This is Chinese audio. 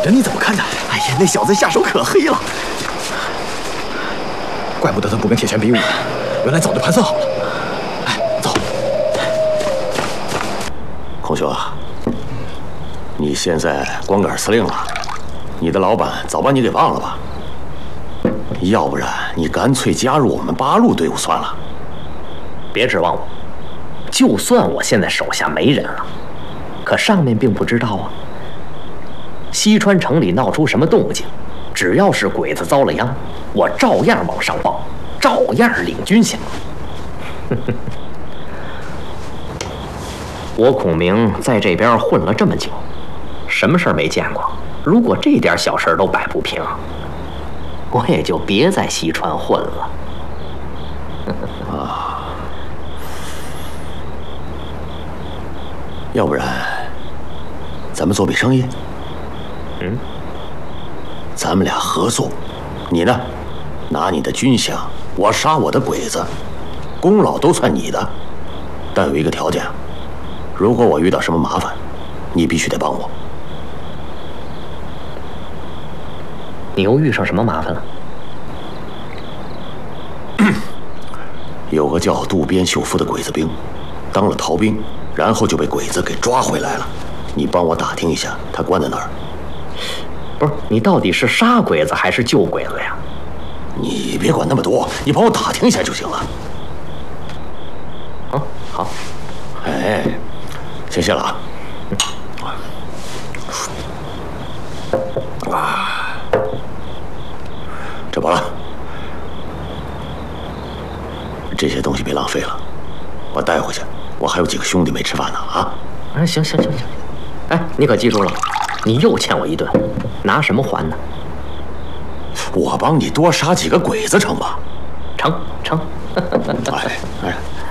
着你怎么看的？哎呀，那小子下手可黑了，怪不得他不跟铁拳比武，原来早就盘算好了。哎，走。 孔兄啊，你现在光杆司令了，你的老板早把你给忘了吧？要不然你干脆加入我们八路队伍算了。 别指望我，就算我现在手下没人了，可上面并不知道啊。西川城里闹出什么动静，只要是鬼子遭了殃，我照样往上报，照样领军饷。我孔明在这边混了这么久，什么事儿没见过？如果这点小事都摆不平，我也就别在西川混了。 啊，要不然咱们做笔生意？咱们俩合作，你呢，拿你的军饷，我杀我的鬼子，功劳都算你的。但有一个条件，如果我遇到什么麻烦，你必须得帮我。 你又遇上什么麻烦了？ 有个叫渡边秀夫的鬼子兵，当了逃兵，然后就被鬼子给抓回来了。你帮我打听一下，他关在哪儿？ 不是，你到底是杀鬼子还是救鬼子呀？ 你别管那么多，你帮我打听一下就行了。 啊，好。 哎，先谢了啊。啊，这饱了。这些东西别浪费了，我带回去。我还有几个兄弟没吃饭呢啊！ 哎，行。哎，你可记住了，你又欠我一顿，拿什么还呢？ 我帮你多杀几个鬼子成吗？ 成。 哎。